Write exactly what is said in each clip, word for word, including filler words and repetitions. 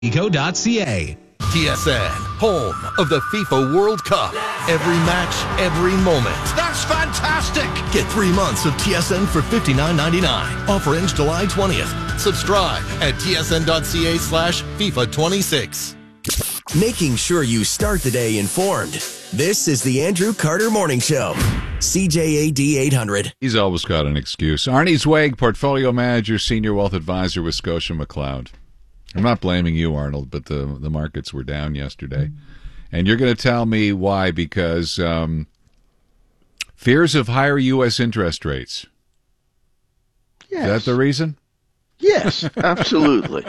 eco dot c a. T S N, home of the FIFA World Cup. Every match, every moment. That's fantastic! Get three months of T S N for fifty-nine ninety-nine. Offer ends July twentieth. Subscribe at tsn.ca slash FIFA 26. Making sure you start the day informed. This is the Andrew Carter Morning Show. C J A D eight hundred. He's always got an excuse. Arnie Zweig, Portfolio Manager, Senior Wealth Advisor with Scotia McLeod. I'm not blaming you, Arnold, but the the markets were down yesterday. And you're going to tell me why, because um, fears of higher U S interest rates. Yes. Is that the reason? Yes, absolutely.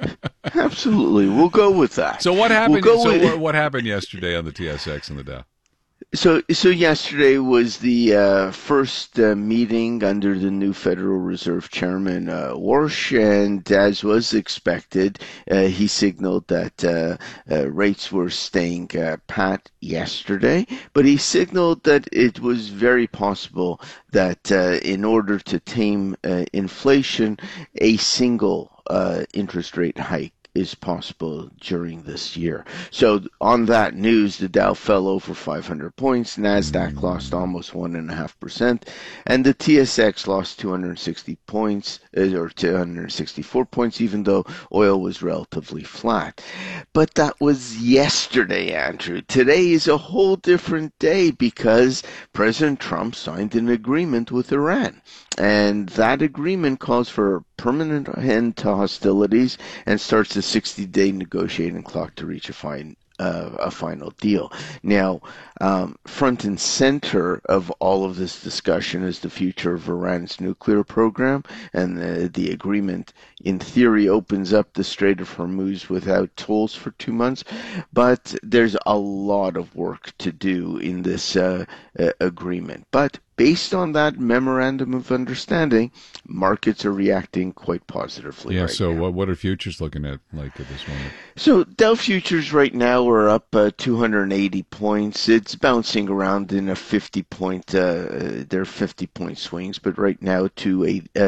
Absolutely. We'll go with that. So what happened We'll go so with, what, what happened yesterday on the T S X and the Dow? So, so yesterday was the uh, first uh, meeting under the new Federal Reserve Chairman uh, Warsh, and as was expected, uh, he signaled that uh, uh, rates were staying uh, pat yesterday. But he signaled that it was very possible that uh, in order to tame uh, inflation, a single uh, interest rate hike is possible during this year. So on that news, the Dow fell over five hundred points, NASDAQ lost almost one point five percent, and the T S X lost two hundred sixty points, or two hundred sixty-four points, even though oil was relatively flat. But that was yesterday, Andrew. Today is a whole different day because President Trump signed an agreement with Iran. And that agreement calls for a permanent end to hostilities and starts a sixty-day negotiating clock to reach a fine, uh, a final deal. Now, um, front and center of all of this discussion is the future of Iran's nuclear program, and the, the agreement, in theory, opens up the Strait of Hormuz without tolls for two months. But there's a lot of work to do in this uh, uh, agreement. But based on that memorandum of understanding, markets are reacting quite positively. Yeah, right so now. what what are futures looking at like at this moment? So Dow futures right now are up uh, two hundred eighty points. It's bouncing around in a fifty point, uh, they're fifty point swings, but right now two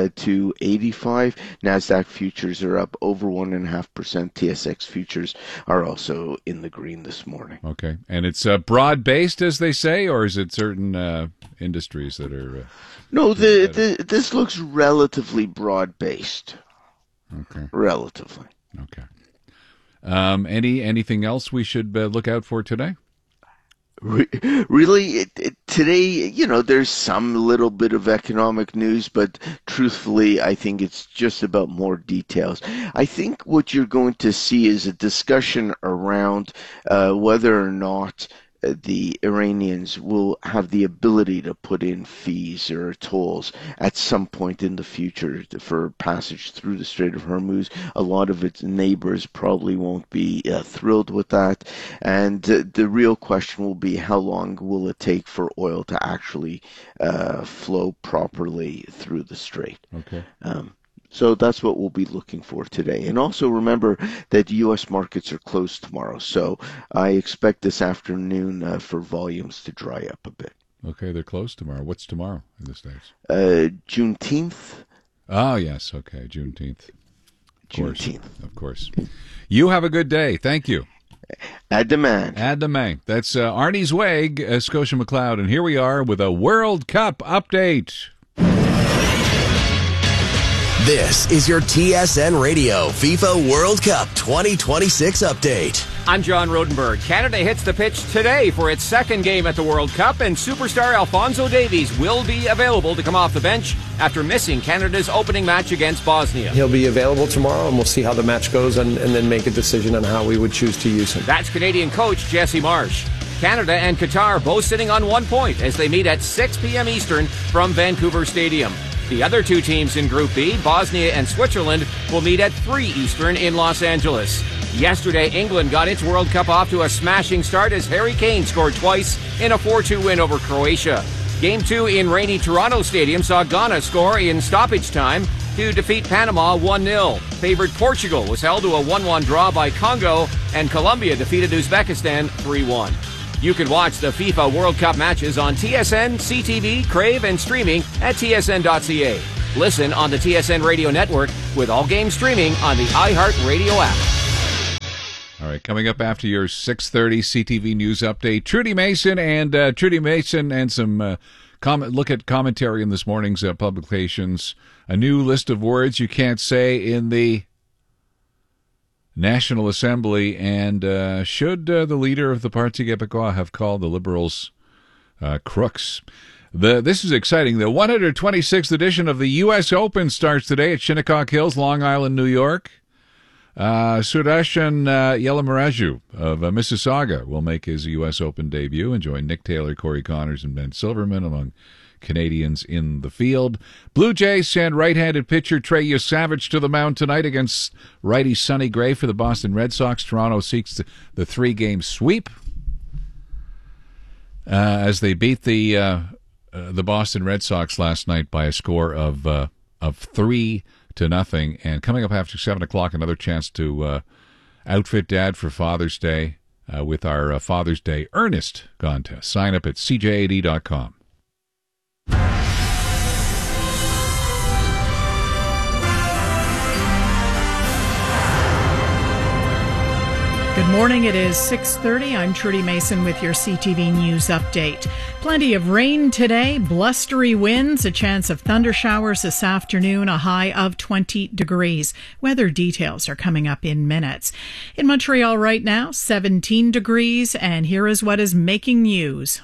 eighty-five. NASDAQ futures are up over one point five percent. T S X futures are also in the green this morning. Okay, and it's uh, broad-based, as they say, or is it certain uh, industries that are... Uh, no, the, the this looks relatively broad-based. Okay. Relatively. Okay. Um, any anything else we should uh, look out for today? Really, it, it, today, you know, there's some little bit of economic news, but truthfully, I think it's just about more details. I think what you're going to see is a discussion around uh, whether or not uh, the Iranians will have the ability to put in fees or tolls at some point in the future for passage through the Strait of Hormuz. A lot of its neighbors probably won't be uh, thrilled with that. And uh, the real question will be, how long will it take for oil to actually uh, flow properly through the strait? Okay. Um, So that's what we'll be looking for today. And also remember that U S markets are closed tomorrow. So I expect this afternoon uh, for volumes to dry up a bit. Okay, they're closed tomorrow. What's tomorrow in the States? Uh, Juneteenth. Oh, yes. Okay, Juneteenth. Of course. Juneteenth. Of course. You have a good day. Thank you. Ad demand. Ad demand. That's uh, Arnie Zweig, uh, Scotia McLeod, and here we are with a World Cup update. This is your T S N Radio FIFA World Cup twenty twenty-six update. I'm John Rodenberg. Canada hits the pitch today for its second game at the World Cup, and superstar Alphonso Davies will be available to come off the bench after missing Canada's opening match against Bosnia. He'll be available tomorrow, and we'll see how the match goes and, and then make a decision on how we would choose to use him. That's Canadian coach Jesse Marsh. Canada and Qatar both sitting on one point as they meet at six p.m. Eastern from Vancouver Stadium. The other two teams in Group B, Bosnia and Switzerland, will meet at three Eastern in Los Angeles. Yesterday, England got its World Cup off to a smashing start as Harry Kane scored twice in a four two win over Croatia. Game two in rainy Toronto Stadium saw Ghana score in stoppage time to defeat Panama one nil. Favored Portugal was held to a one one draw by Congo, and Colombia defeated Uzbekistan three one. You can watch the FIFA World Cup matches on T S N, C T V, Crave, and streaming at T S N dot C A. Listen on the T S N Radio Network with all games streaming on the iHeartRadio app. right, coming up after your six thirty C T V News update, Trudy Mason and uh, Trudy Mason and some uh, comment. Look at commentary in this morning's uh, publications. A new list of words you can't say in the National Assembly, and uh, should uh, the leader of the Parti Québécois have called the Liberals uh, crooks? The This is exciting. The one hundred twenty-sixth edition of the U S Open starts today at Shinnecock Hills, Long Island, New York. Uh, Sudarshan uh, Yelamaraju of uh, Mississauga will make his U S Open debut and join Nick Taylor, Corey Connors, and Ben Silverman among Canadians in the field. Blue Jays send right-handed pitcher Trey Yosavage to the mound tonight against righty Sonny Gray for the Boston Red Sox. Toronto seeks the, the three-game sweep uh, as they beat the uh, uh, the Boston Red Sox last night by a score of uh, of three to nothing. And coming up after seven o'clock, another chance to uh, outfit Dad for Father's Day uh, with our uh, Father's Day Earnest contest. Sign up at C J A D dot com. Good morning. It is six thirty. I'm Trudy Mason with your C T V News update. Plenty of rain today, blustery winds, a chance of thunder showers this afternoon, a high of twenty degrees. Weather details are coming up in minutes. In Montreal right now, seventeen degrees, and here is what is making news.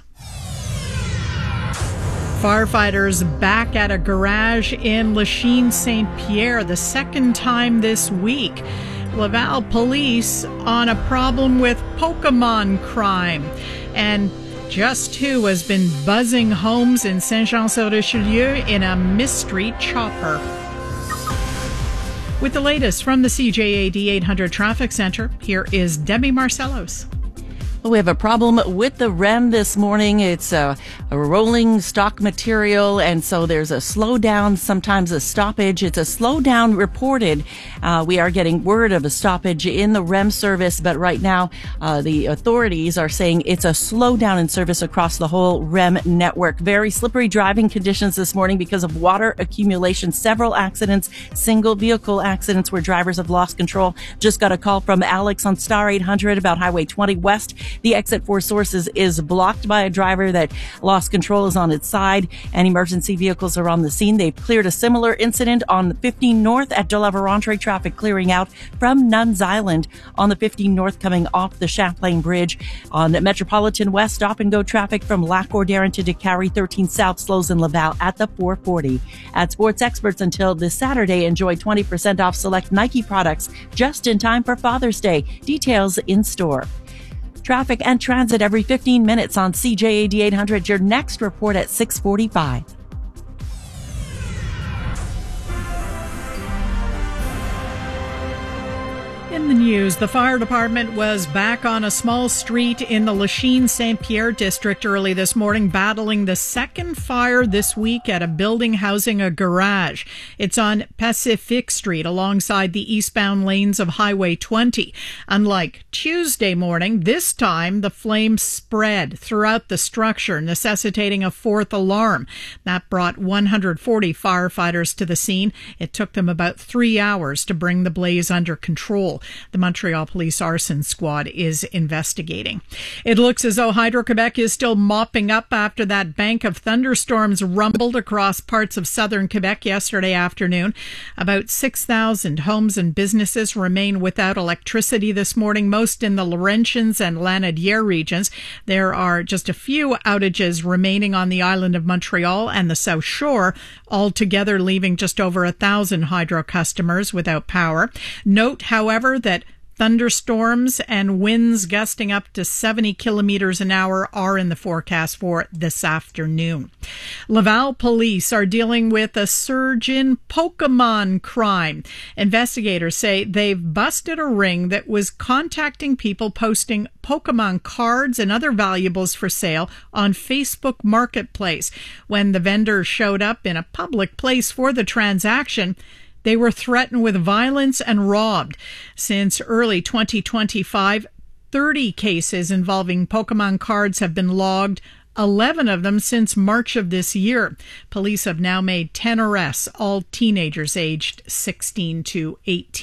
Firefighters back at a garage in Lachine Saint Pierre, the second time this week. Laval police on a problem with Pokemon crime. And just who has been buzzing homes in Saint-Jean-sur-Richelieu in a mystery chopper? With the latest from the C J A D eight hundred Traffic Center, here is Debbie Marcellos. We have a problem with the R E M this morning. It's a, a rolling stock material, and so there's a slowdown, sometimes a stoppage. It's a slowdown reported. Uh, we are getting word of a stoppage in the R E M service, but right now uh, the authorities are saying it's a slowdown in service across the whole R E M network. Very slippery driving conditions this morning because of water accumulation. Several accidents, single vehicle accidents where drivers have lost control. Just got a call from Alex on Star eight hundred about Highway twenty West. The exit for Sources is blocked by a driver that lost control, is on its side, and emergency vehicles are on the scene. They've cleared a similar incident on the fifteen North at De La Vérendrye, traffic clearing out from Nuns Island on the fifteen North coming off the Champlain Bridge. On Metropolitan West, stop and go traffic from Lac Darren to DeCarry. thirteen South slows in Laval at the four forty. At Sports Experts until this Saturday, enjoy twenty percent off select Nike products just in time for Father's Day. Details in store. Traffic and transit every fifteen minutes on C J A D eight hundred. Your next report at six forty-five. In the news, the fire department was back on a small street in the Lachine Saint Pierre district early this morning, battling the second fire this week at a building housing a garage. It's on Pacific Street alongside the eastbound lanes of Highway twenty. Unlike Tuesday morning, this time the flames spread throughout the structure, necessitating a fourth alarm. That brought one hundred forty firefighters to the scene. It took them about three hours to bring the blaze under control. The Montreal Police Arson Squad is investigating. It looks as though Hydro-Quebec is still mopping up after that bank of thunderstorms rumbled across parts of southern Quebec yesterday afternoon. About six thousand homes and businesses remain without electricity this morning, most in the Laurentians and Lanaudière regions. There are just a few outages remaining on the island of Montreal and the South Shore, altogether leaving just over a thousand hydro customers without power. Note, however, that thunderstorms and winds gusting up to seventy kilometers an hour are in the forecast for this afternoon. Laval police are dealing with a surge in Pokemon crime. Investigators say they've busted a ring that was contacting people posting Pokemon cards and other valuables for sale on Facebook Marketplace. When the vendors showed up in a public place for the transaction, they were threatened with violence and robbed. Since early twenty twenty-five, thirty cases involving Pokemon cards have been logged, eleven of them since March of this year. Police have now made ten arrests, all teenagers aged sixteen to eighteen.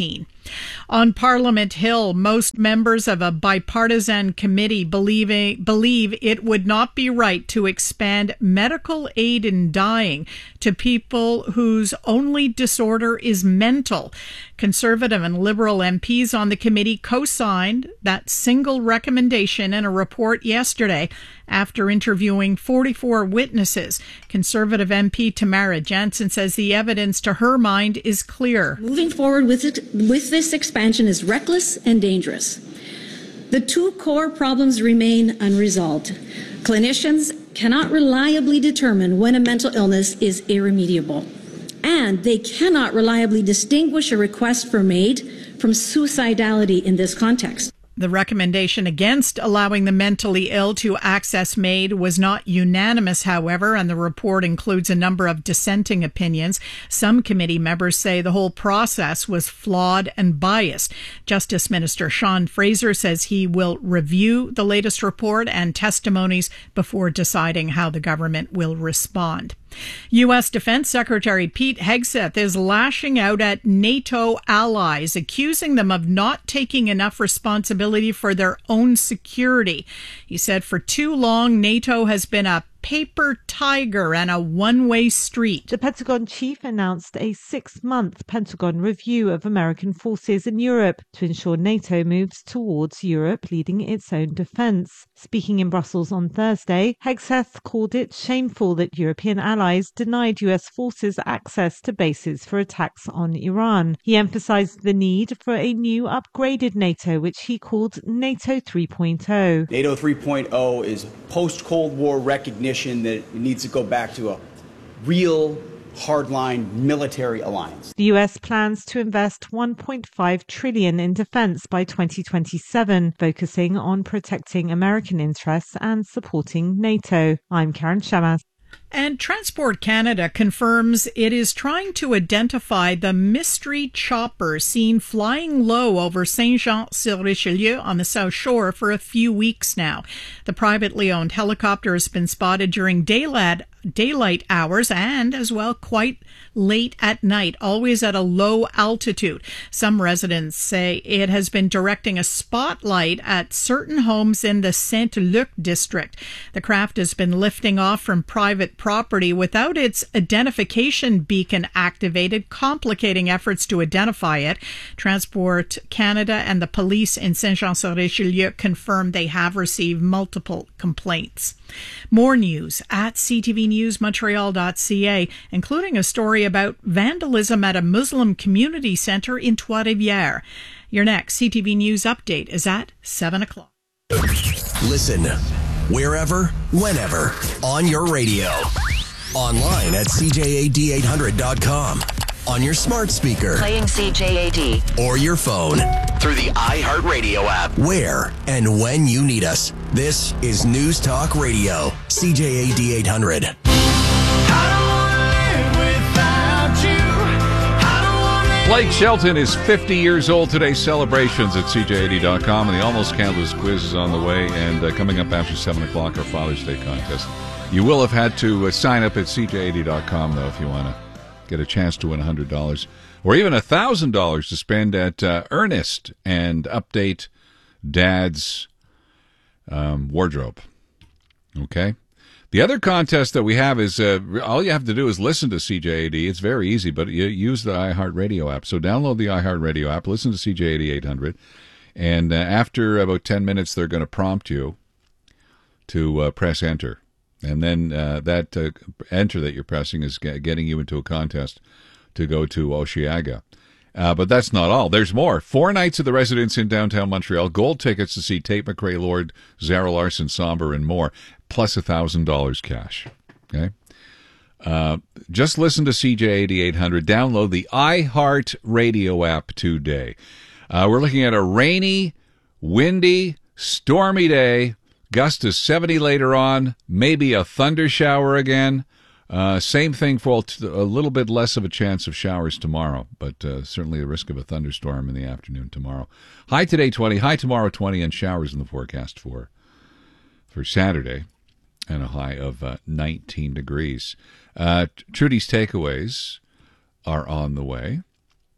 On Parliament Hill, most members of a bipartisan committee believing, believe it would not be right to expand medical aid in dying to people whose only disorder is mental. Conservative and Liberal M Ps on the committee co-signed that single recommendation in a report yesterday after interviewing forty-four witnesses. Conservative M P Tamara Jensen says the evidence to her mind is clear. Moving forward with it, with this expansion is reckless and dangerous. The two core problems remain unresolved. Clinicians cannot reliably determine when a mental illness is irremediable, and they cannot reliably distinguish a request for MAID from suicidality in this context. The recommendation against allowing the mentally ill to access MAID was not unanimous, however, and the report includes a number of dissenting opinions. Some committee members say the whole process was flawed and biased. Justice Minister Sean Fraser says he will review the latest report and testimonies before deciding how the government will respond. U S Defense Secretary Pete Hegseth is lashing out at NATO allies, accusing them of not taking enough responsibility for their own security. He said for too long, NATO has been a paper tiger and a one-way street. The Pentagon chief announced a six-month Pentagon review of American forces in Europe to ensure NATO moves towards Europe leading its own defense. Speaking in Brussels on Thursday, Hegseth called it shameful that European allies denied U S forces access to bases for attacks on Iran. He emphasized the need for a new upgraded NATO, which he called NATO three point oh. NATO three point oh is post-Cold War recognition that it needs to go back to a real hardline military alliance. The U S plans to invest one point five trillion dollars in defense by twenty twenty-seven, focusing on protecting American interests and supporting NATO. I'm Karen Shamas. And Transport Canada confirms it is trying to identify the mystery chopper seen flying low over Saint-Jean-sur-Richelieu on the South Shore for a few weeks now. The privately owned helicopter has been spotted during daylight daylight hours and as well quite late at night, always at a low altitude. Some residents say it has been directing a spotlight at certain homes in the Saint-Luc district. The craft has been lifting off from private property without its identification beacon activated, complicating efforts to identify it. Transport Canada and the police in Saint-Jean-sur-Richelieu confirmed they have received multiple complaints. More news at c t v news montreal dot c a, including a story about vandalism at a Muslim community centre in Trois-Rivières. Your next C T V News update is at seven o'clock. Listen wherever, whenever, on your radio. Online at c j a d eight hundred dot com. On your smart speaker. Playing C J A D. Or your phone. Through the iHeartRadio app. Where and when you need us. This is News Talk Radio. C J A D eight hundred. Blake Shelton is fifty years old today. Celebrations at c j a d dot com, and the Almost Scandalous quiz is on the way. And uh, coming up after seven o'clock, our Father's Day contest. You will have had to uh, sign up at c j a d dot com, though, if you want to get a chance to win one hundred dollars or even one thousand dollars to spend at uh, Ernest and update Dad's um, wardrobe. Okay? The other contest that we have is, uh, all you have to do is listen to C J A D. It's very easy, but you use the iHeartRadio app. So download the iHeartRadio app, listen to C J A D eight hundred, and uh, after about ten minutes, they're going to prompt you to uh, press enter. And then uh, that uh, enter that you're pressing is get, getting you into a contest to go to Osheaga. Uh, but that's not all. There's more. Four nights at the Residence in downtown Montreal. Gold tickets to see Tate McRae Lord, Zara Larson, Somber, and more. Plus one thousand dollars cash. Okay? Uh, just listen to C J A D eight hundred. Download the iHeart Radio app today. Uh, we're looking at a rainy, windy, stormy day. Gust to seventy later on. Maybe a thunder shower again. Uh, same thing for a little bit less of a chance of showers tomorrow, but uh, certainly the risk of a thunderstorm in the afternoon tomorrow. High today twenty, high tomorrow twenty, and showers in the forecast for for Saturday, and a high of uh, nineteen degrees. Uh, Trudy's takeaways are on the way,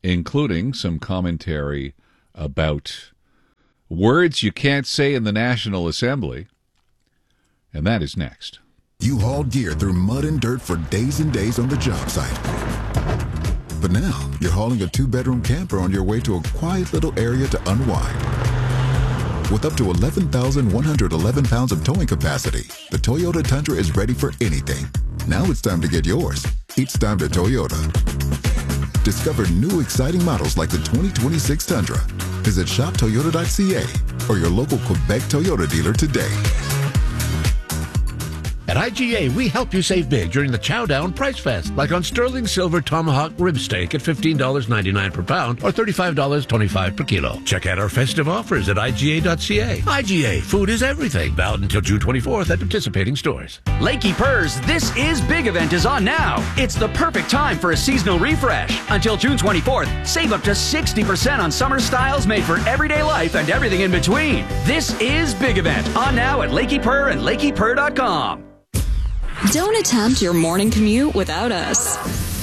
including some commentary about words you can't say in the National Assembly. And that is next. You hauled gear through mud and dirt for days and days on the job site. But now you're hauling a two-bedroom camper on your way to a quiet little area to unwind. With up to eleven thousand one hundred eleven pounds of towing capacity, the Toyota Tundra is ready for anything. Now it's time to get yours. It's time to Toyota. Discover new exciting models like the twenty twenty-six Tundra. Visit shop toyota dot c a or your local Quebec Toyota dealer today. At I G A, we help you save big during the Chow Down Price Fest, like on sterling silver tomahawk rib steak at fifteen dollars and ninety-nine cents per pound or thirty-five dollars and twenty-five cents per kilo. Check out our festive offers at I G A dot c a. I G A, food is everything. Valid until June twenty-fourth at participating stores. Lakey Purrs, This Is Big event is on now. It's the perfect time for a seasonal refresh. Until June twenty-fourth, save up to sixty percent on summer styles made for everyday life and everything in between. This Is Big event on now at Lakey Purr and lakey purr dot com. Don't attempt your morning commute without us.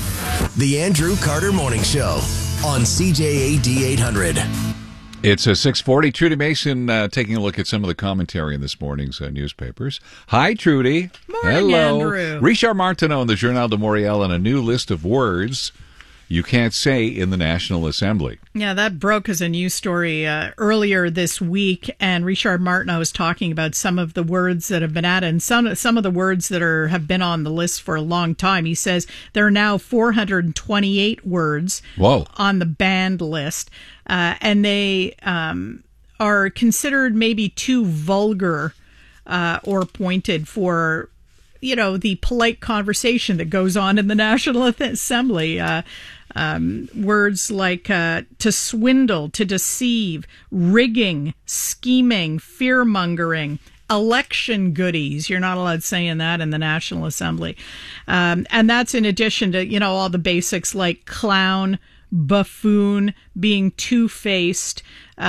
The Andrew Carter Morning Show on C J A D eight hundred. It's a six forty. Trudy Mason uh, taking a look at some of the commentary in this morning's uh, newspapers. Hi, Trudy. Morning, Hello. Andrew. Richard Martineau in the Journal de Montréal and a new list of words you can't say in the National Assembly. Yeah, that broke as a news story uh, earlier this week, and Richard Martineau was talking about some of the words that have been added, and some some of the words that are have been on the list for a long time. He says there are now four hundred twenty-eight words Whoa. on the banned list, uh, and they um, are considered maybe too vulgar uh, or pointed for, you know, the polite conversation that goes on in the National Assembly. Uh, um, words like uh, to swindle, to deceive, rigging, scheming, fear-mongering, election goodies. You're not allowed saying that in the National Assembly. Um, and that's in addition to, you know, all the basics like clown, buffoon, being two-faced,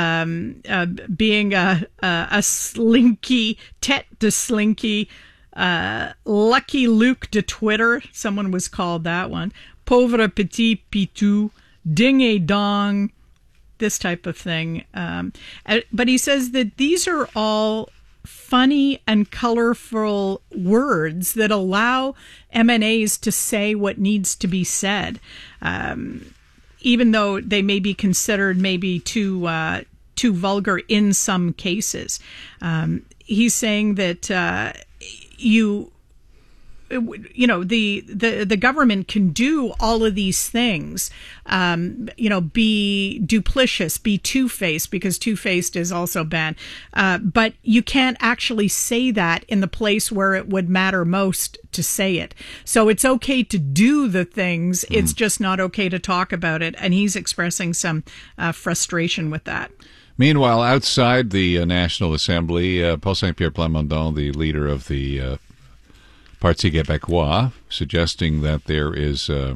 um, uh, being a, a, a slinky, tête de slinky, uh, Lucky Luke de Twitter. Someone was called that one. Pauvre petit pitou, ding a dong, this type of thing. Um, but he says that these are all funny and colorful words that allow M N As to say what needs to be said, um, even though they may be considered maybe too uh, too vulgar in some cases. Um, he's saying that uh, you. You know, the, the, the government can do all of these things, um, you know, be duplicitous, be two-faced, because two-faced is also banned. Uh, but you can't actually say that in the place where it would matter most to say it. So it's okay to do the things. Mm. It's just not okay to talk about it. And he's expressing some uh, frustration with that. Meanwhile, outside the uh, National Assembly, uh, Paul Saint-Pierre Plamondon, the leader of the uh, Parti Québécois, suggesting that there is uh,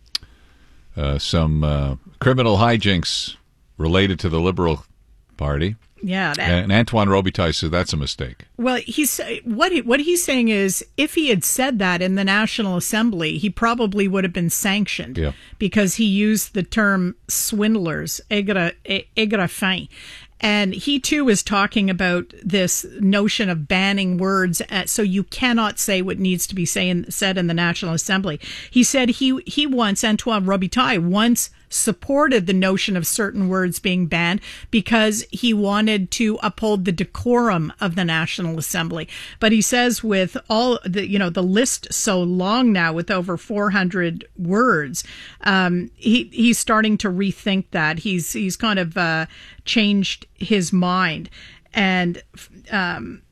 uh, some uh, criminal hijinks related to the Liberal Party. Yeah, that, and Antoine Robitaille says that's a mistake. Well, he's what he, what he's saying is, if he had said that in the National Assembly, he probably would have been sanctioned, yeah. because he used the term swindlers, aigrefins. And he, too, is talking about this notion of banning words, at, so you cannot say what needs to be saying, said in the National Assembly. He said he, he once, Antoine Robitaille, once supported the notion of certain words being banned because he wanted to uphold the decorum of the National Assembly. But he says with all the, you know, the list so long now with over four hundred words, um, he, he's starting to rethink that. He's, he's kind of, uh, changed his mind. And, um,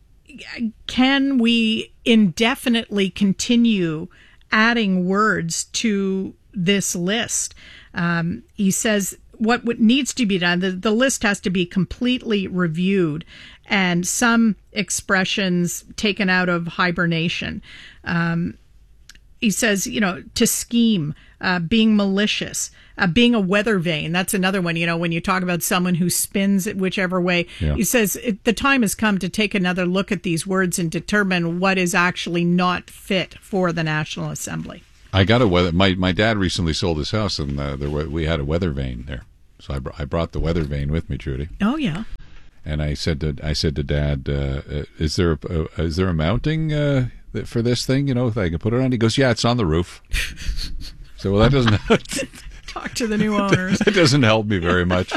can we indefinitely continue adding words to this list? Um, he says what, what needs to be done, the, the list has to be completely reviewed and some expressions taken out of hibernation. Um, he says, you know, to scheme, uh, being malicious, uh, being a weather vane. That's another one, you know, when you talk about someone who spins it whichever way. Yeah. He says it, the time has come to take another look at these words and determine what is actually not fit for the National Assembly. I got a weather. My my dad recently sold his house, and uh, there were, we had a weather vane there, so I, br- I brought the weather vane with me, Trudy. Oh yeah. And I said to I said to Dad, uh, "Is there a, uh, is there a mounting uh, for this thing? You know, that I can put it on?" He goes, "Yeah, it's on the roof." So well, that doesn't talk to the new owners. That doesn't help me very much.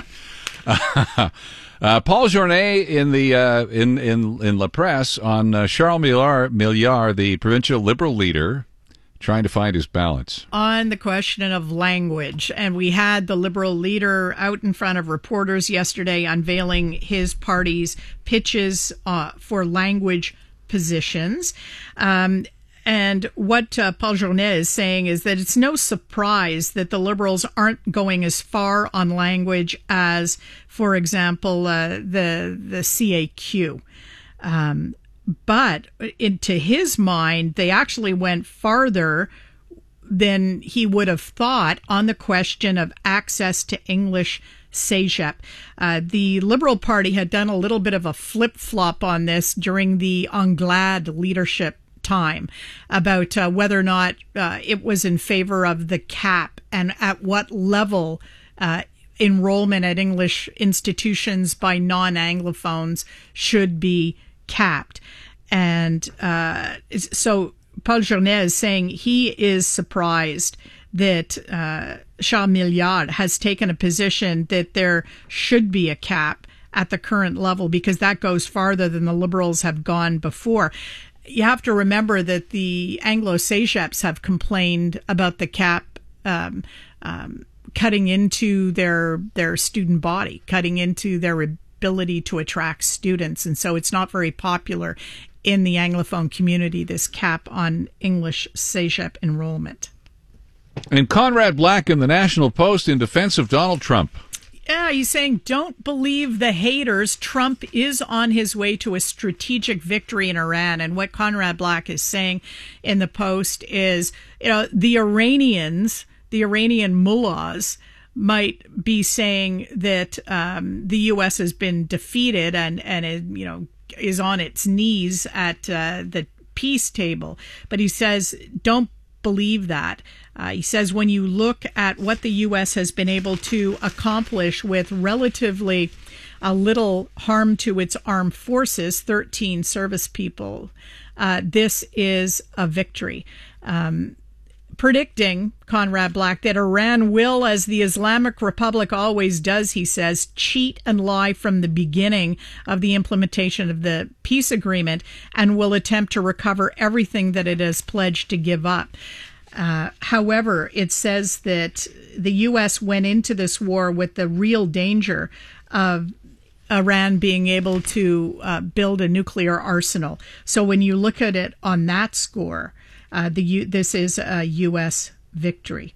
Uh, uh, Paul Journet in the uh, in in in La Presse on uh, Charles Milliard, Milliard, the provincial Liberal leader, trying to find his balance on the question of language. And we had the Liberal leader out in front of reporters yesterday unveiling his party's pitches uh, for language positions. Um, and what uh, Paul Journet is saying is that it's no surprise that the Liberals aren't going as far on language as, for example, uh, the the C A Q. Um, But into his mind, they actually went farther than he would have thought on the question of access to English cégep. Uh, the Liberal Party had done a little bit of a flip-flop on this during the Anglade leadership time about uh, whether or not uh, it was in favor of the cap and at what level uh, enrollment at English institutions by non-Anglophones should be capped. And uh, so Paul Journet is saying he is surprised that uh, Charles Milliard has taken a position that there should be a cap at the current level, because that goes farther than the Liberals have gone before. You have to remember that the Anglo-Cégeps have complained about the cap um, um, cutting into their their student body, cutting into their ability to attract students. And so it's not very popular in the Anglophone community, this cap on English cégep enrollment. And Conrad Black in the National Post in defense of Donald Trump. Yeah, he's saying, don't believe the haters. Trump is on his way to a strategic victory in Iran. And what Conrad Black is saying in the Post is, you know, the Iranians, the Iranian mullahs, might be saying that um, the U S has been defeated and, and it, you know, is on its knees at uh, the peace table. But he says, don't believe that. Uh, he says, when you look at what the U S has been able to accomplish with relatively a little harm to its armed forces, thirteen service people, uh, this is a victory. Um, predicting, Conrad Black, that Iran will, as the Islamic Republic always does, he says, cheat and lie from the beginning of the implementation of the peace agreement and will attempt to recover everything that it has pledged to give up. Uh, however, it says that the U S went into this war with the real danger of Iran being able to uh, build a nuclear arsenal. So when you look at it on that score, uh, the U- this is a U S victory.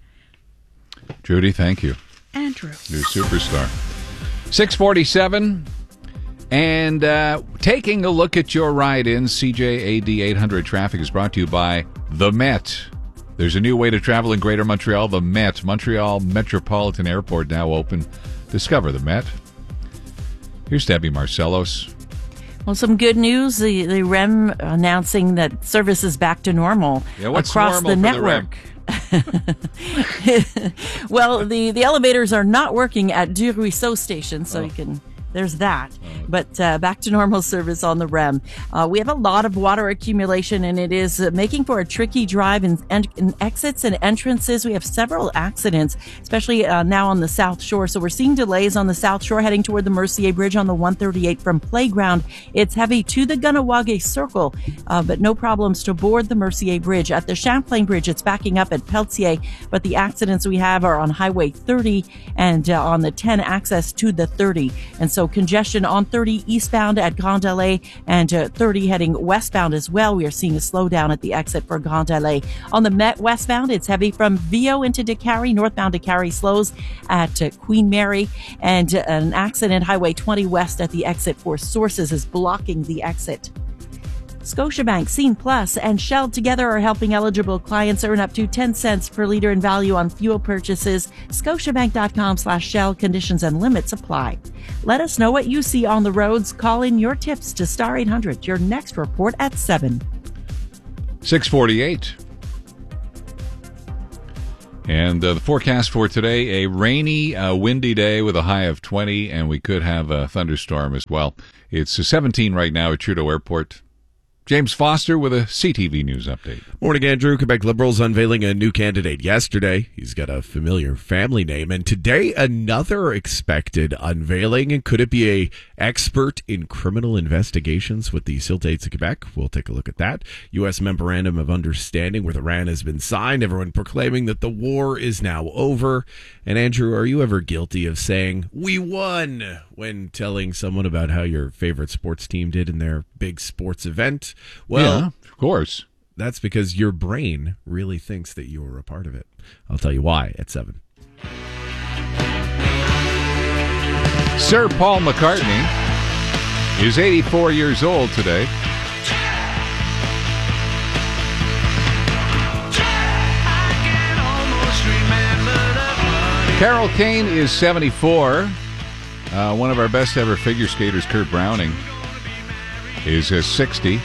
Judy, thank you. Andrew. New superstar. six forty-seven. And uh, taking a look at your ride-in, C J A D eight hundred traffic is brought to you by The Met. There's a new way to travel in Greater Montreal, The Met. Montreal Metropolitan Airport now open. Discover The Met. Here's Debbie Marcellos. Well, some good news. The, the R E M announcing that service is back to normal yeah, what's across normal the for network. The well, the, the elevators are not working at Du Ruisseau station, so oh. you can... There's that. But uh, back to normal service on the R E M. Uh, we have a lot of water accumulation, and it is uh, making for a tricky drive in, in, in exits and entrances. We have several accidents, especially uh, now on the South Shore. So we're seeing delays on the South Shore heading toward the Mercier Bridge on the one thirty-eight from Playground. It's heavy to the Gunawaga Circle, uh, but no problems to board the Mercier Bridge. At the Champlain Bridge, it's backing up at Pelletier, but the accidents we have are on Highway thirty and uh, on the ten access to the thirty. And so congestion on thirty eastbound at Grand Allée and uh, thirty heading westbound as well. We are seeing a slowdown at the exit for Grand Allée. On the Met westbound, it's heavy from Vio into Décarie. Northbound Décarie slows at uh, Queen Mary, and uh, an accident Highway twenty west at the exit for Sources is blocking the exit. Scotiabank, Scene Plus, and Shell together are helping eligible clients earn up to ten cents per liter in value on fuel purchases. Scotiabank.com slash Shell. Conditions and limits apply. Let us know what you see on the roads. Call in your tips to Star eight hundred. Your next report at seven. six forty-eight. And uh, the forecast for today, a rainy, uh, windy day with a high of twenty, and we could have a thunderstorm as well. It's seventeen right now at Trudeau Airport. James Foster with a C T V News update. Morning, Andrew. Quebec Liberals unveiling a new candidate yesterday. He's got a familiar family name. And today, another expected unveiling. Could it be a expert in criminal investigations with the Siltates of Quebec? We'll take a look at that. U S Memorandum of Understanding with Iran has been signed. Everyone proclaiming that the war is now over. And Andrew, are you ever guilty of saying, "We won," when telling someone about how your favorite sports team did in their big sports event? Well, yeah, of course. That's because your brain really thinks that you were a part of it. I'll tell you why at seven. Sir Paul McCartney is eighty-four years old today. Carol Kane is seventy-four. Uh, one of our best ever figure skaters, Kurt Browning, is uh, sixty.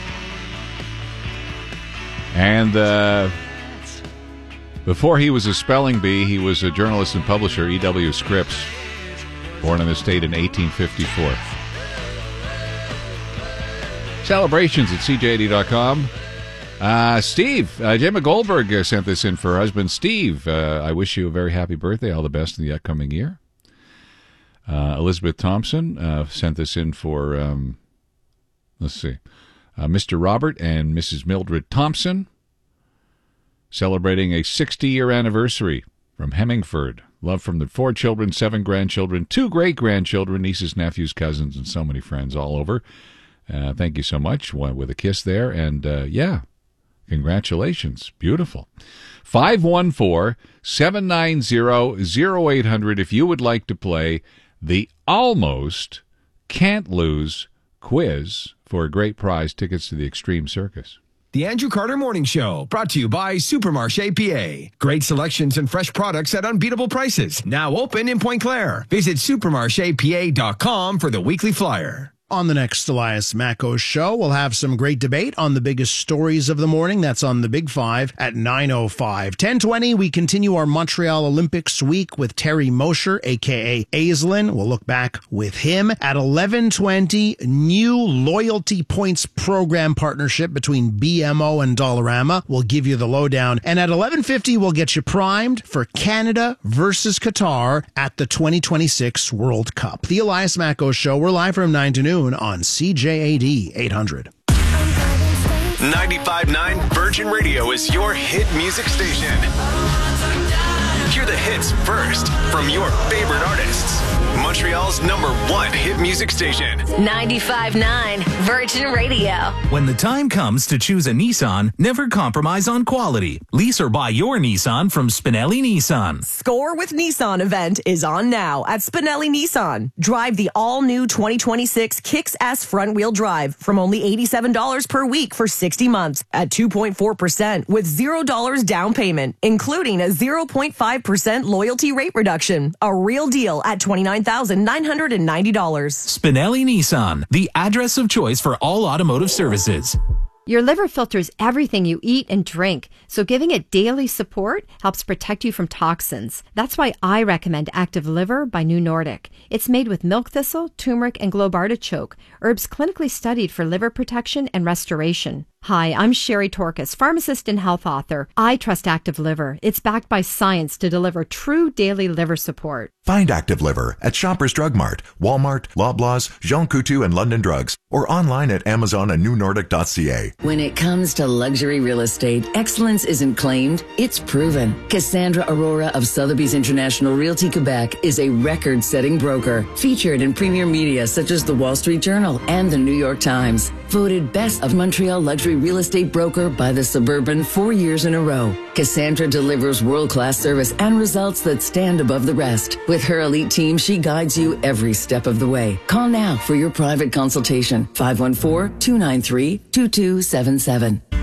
And uh, before he was a spelling bee, he was a journalist and publisher, E W Scripps, born in the state in eighteen fifty-four. Celebrations at C J A D dot com. Uh, Steve, uh, Gemma Goldberg uh, sent this in for her husband, Steve. Uh, I wish you a very happy birthday. All the best in the upcoming year. Uh, Elizabeth Thompson uh, sent this in for, um, let's see, uh, Mister Robert and Missus Mildred Thompson, celebrating a sixty-year anniversary from Hemmingford. Love from the four children, seven grandchildren, two great-grandchildren, nieces, nephews, cousins, and so many friends all over. Uh, thank you so much. One with a kiss there. And, uh, yeah, congratulations. Beautiful. five one four, seven nine zero, zero eight zero zero if you would like to play the Almost Can't Lose quiz for a great prize, tickets to the Extreme Circus. The Andrew Carter Morning Show, brought to you by Supermarché P A. Great selections and fresh products at unbeatable prices. Now open in Pointe Claire. Visit supermarché p a dot com for the weekly flyer. On the next Elias Macko show, we'll have some great debate on the biggest stories of the morning. That's on the Big Five at nine oh five. ten twenty, we continue our Montreal Olympics week with Terry Mosher, a k a. Aislinn. We'll look back with him. At eleven twenty, new loyalty points program partnership between B M O and Dollarama. We'll give you the lowdown. And at eleven fifty, we'll get you primed for Canada versus Qatar at the twenty twenty-six World Cup. The Elias Macko show, we're live from nine to noon on C J A D eight hundred. ninety-five point nine Virgin Radio is your hit music station. Hear the hits first from your favorite artists. Montreal's number one hit music station. ninety-five point nine Virgin Radio. When the time comes to choose a Nissan, never compromise on quality. Lease or buy your Nissan from Spinelli Nissan. Score with Nissan event is on now at Spinelli Nissan. Drive the all-new twenty twenty-six Kicks S front-wheel drive from only eighty-seven dollars per week for sixty months at two point four percent with zero dollars down payment, including a zero point five percent loyalty rate reduction. A real deal at twenty-nine thousand nine hundred ninety dollars. Spinelli Nissan, the address of choice for all automotive services. Your liver filters everything you eat and drink, so giving it daily support helps protect you from toxins. That's why I recommend Active Liver by New Nordic. It's made with milk thistle, turmeric, and globe artichoke, herbs clinically studied for liver protection and restoration. Hi, I'm Sherry Torkis, pharmacist and health author. I trust Active Liver. It's backed by science to deliver true daily liver support. Find Active Liver at Shoppers Drug Mart, Walmart, Loblaws, Jean Coutu, and London Drugs, or online at Amazon and new nordic dot c a. When it comes to luxury real estate, excellence isn't claimed, it's proven. Cassandra Aurora of Sotheby's International Realty Quebec is a record-setting broker, featured in premier media such as the Wall Street Journal and the New York Times. Voted Best of Montreal Luxury Real Estate Broker by the Suburban four years in a row. Cassandra delivers world-class service and results that stand above the rest. With her elite team, she guides you every step of the way. Call now for your private consultation. five one four, two nine three, two two seven seven.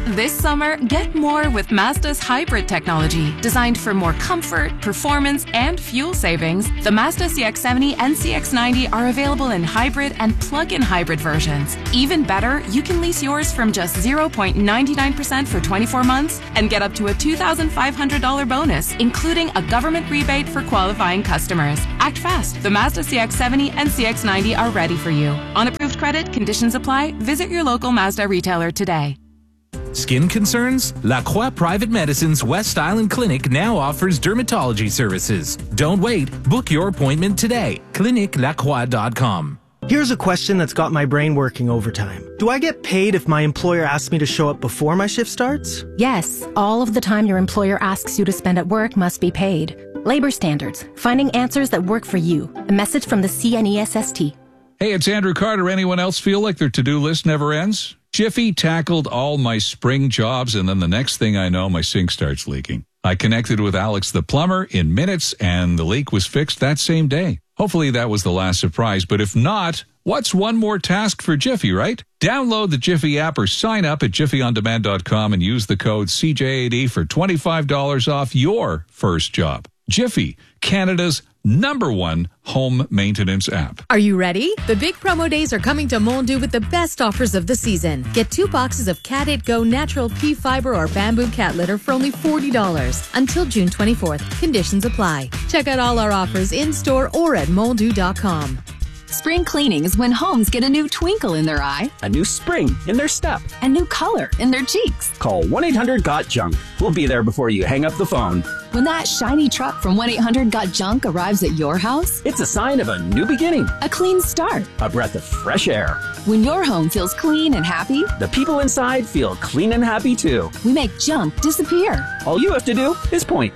This summer, get more with Mazda's hybrid technology. Designed for more comfort, performance, and fuel savings, the Mazda C X seventy and C X ninety are available in hybrid and plug-in hybrid versions. Even better, you can lease yours from just zero point nine nine percent for twenty-four months and get up to a two thousand five hundred dollars bonus, including a government rebate for qualifying customers. Act fast. The Mazda C X seventy and C X ninety are ready for you. On approved credit, conditions apply. Visit your local Mazda retailer today. Skin concerns? La Croix Private Medicine's West Island Clinic now offers dermatology services. Don't wait. Book your appointment today. clinic la croix dot com. Here's a question that's got my brain working overtime. Do I get paid if my employer asks me to show up before my shift starts? Yes, all of the time your employer asks you to spend at work must be paid. Labor standards, finding answers that work for you. A message from the C N E S S T. Hey, it's Andrew Carter. Anyone else feel like their to-do list never ends? Jiffy tackled all my spring jobs, and then the next thing I know, my sink starts leaking. I connected with Alex the plumber in minutes, and the leak was fixed that same day. Hopefully that was the last surprise, but if not, what's one more task for Jiffy, right? Download the Jiffy app or sign up at jiffy on demand dot com and use the code C J A D for twenty-five dollars off your first job. Jiffy, Canada's number one home maintenance app. Are you ready? The big promo days are coming to Mondu with the best offers of the season. Get two boxes of Cat It Go natural pea fiber or bamboo cat litter for only forty dollars until June twenty-fourth. Conditions apply. Check out all our offers in-store or at mondu dot com. Spring cleaning is when homes get a new twinkle in their eye, a new spring in their step, a new color in their cheeks. Call one eight hundred got junk. We'll be there before you hang up the phone. When that shiny truck from one eight hundred got junk arrives at your house, it's a sign of a new beginning, a clean start, a breath of fresh air. When your home feels clean and happy, the people inside feel clean and happy too. We make junk disappear. All you have to do is point.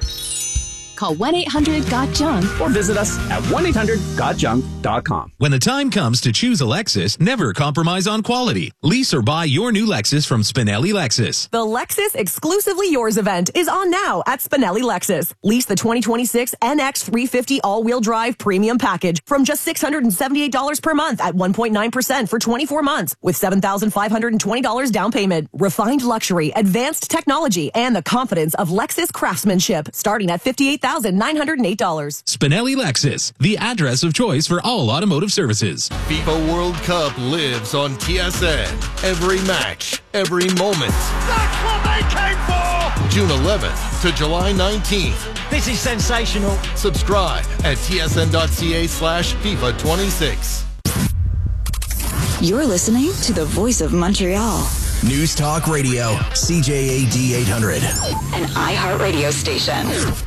Call one eight hundred got junk or visit us at one eight hundred got junk dot com. When the time comes to choose a Lexus, never compromise on quality. Lease or buy your new Lexus from Spinelli Lexus. The Lexus Exclusively Yours event is on now at Spinelli Lexus. Lease the twenty twenty-six N X three fifty all-wheel drive premium package from just six hundred seventy-eight dollars per month at one point nine percent for twenty-four months with seven thousand five hundred twenty dollars down payment. Refined luxury, advanced technology, and the confidence of Lexus craftsmanship starting at fifty-eight thousand nine hundred eight dollars. Spinelli Lexus, the address of choice for all automotive services. FIFA World Cup lives on T S N. Every match, every moment. That's what they came for! June eleventh to July nineteenth. This is sensational. Subscribe at tsn.ca slash FIFA 26. You're listening to the voice of Montreal. News Talk Radio, C J A D eight hundred. An iHeartRadio station.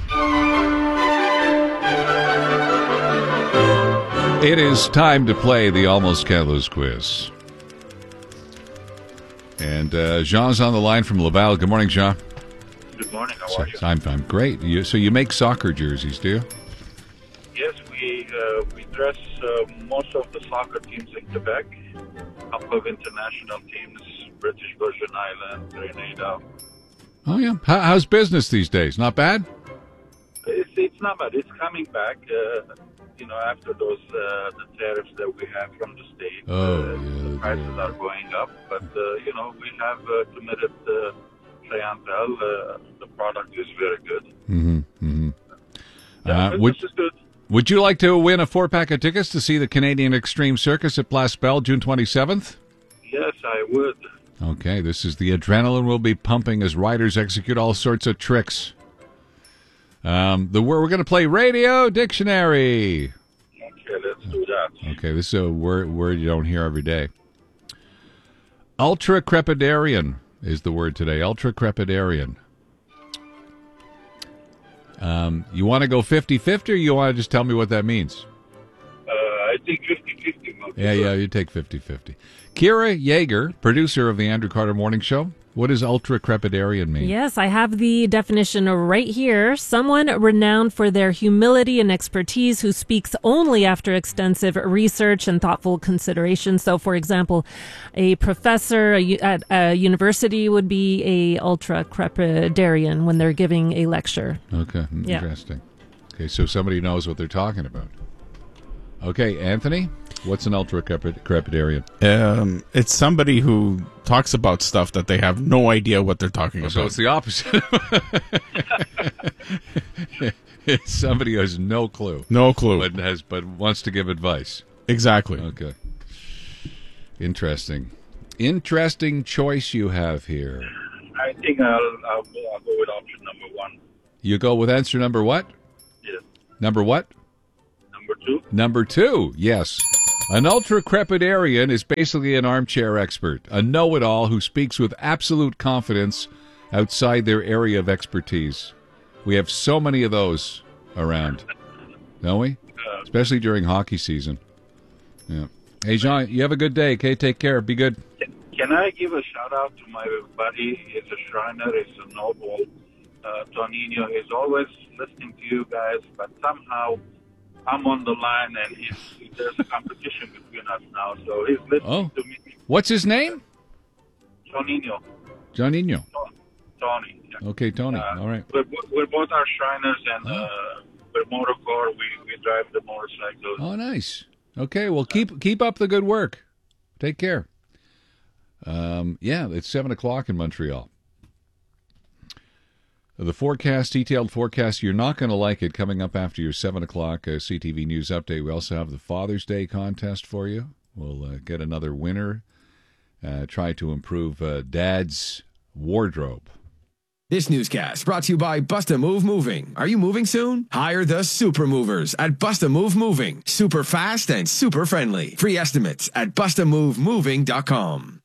It is time to play the Almost Can't Lose quiz. And uh, Jean's on the line from Laval. Good morning, Jean. Good morning. How are you? I'm, I'm great. You, so you make soccer jerseys, do you? Yes, we uh, we dress uh, most of the soccer teams in Quebec, a couple of international teams, British Virgin Islands, Grenada. Oh, yeah. How, how's business these days? Not bad? It's, it's not bad. It's coming back, uh, you know, after those uh, the tariffs that we have from the state. Oh, uh, yeah. The prices yeah. are going up, but, uh, you know, we have uh, committed uh, clientele. Uh, the product is very good. Mm-hmm. mm-hmm. Yeah, uh, would, is good. Would you like to win a four-pack of tickets to see the Canadian Extreme Circus at Place Belle June twenty-seventh? Yes, I would. Okay, this is the adrenaline will be pumping as riders execute all sorts of tricks. Um, the word we're going to play Radio Dictionary. Okay, let's do that. Okay, this is a word word you don't hear every day. Ultracrepidarian is the word today. Ultracrepidarian. Um, you want to go fifty-fifty or you want to just tell me what that means? Uh, I think fifty-fifty. Yeah, yeah, you take fifty-fifty. Kira Yeager, producer of the Andrew Carter Morning Show. What does ultracrepidarian mean? Yes, I have the definition right here. Someone renowned for their humility and expertise who speaks only after extensive research and thoughtful consideration. So, for example, a professor at a university would be a ultracrepidarian when they're giving a lecture. Okay, yeah. Interesting. Okay, so somebody knows what they're talking about. Okay, Anthony? What's an ultra-crepidarian? Um, it's somebody who talks about stuff that they have no idea what they're talking Oh, about. so it's the opposite. It's somebody who has no clue. No clue. But has but wants to give advice. Exactly. Okay. Interesting. Interesting choice you have here. I think I'll, I'll, go, I'll go with option number one. You go with answer number what? Yes. Number what? Number two. Number two, yes. An ultra-crepidarian is basically an armchair expert, a know-it-all who speaks with absolute confidence outside their area of expertise. We have so many of those around, don't we? Especially during hockey season. Yeah. Hey, Jean, you have a good day, okay? Take care. Be good. Can I give a shout-out to my buddy? He's a Shriner. He's a noble. Uh, Tonino. He's always listening to you guys, but somehow I'm on the line, and he's, there's a competition between us now. So he's listening Oh. to me. What's his name? Tonino. Johnino. Tony. Yeah. Okay, Tony. Uh, All right. We're, we're both our Shriners, and uh, we're motorcore. We, we drive the motorcycles. Oh, nice. Okay, well, keep keep up the good work. Take care. Um, yeah, it's seven o'clock in Montreal. The forecast, detailed forecast, you're not going to like it, coming up after your seven o'clock uh, C T V News Update. We also have the Father's Day contest for you. We'll uh, get another winner. Uh, try to improve uh, Dad's wardrobe. This newscast brought to you by Busta Move Moving. Are you moving soon? Hire the super movers at Busta Move Moving. Super fast and super friendly. Free estimates at busta move moving dot com.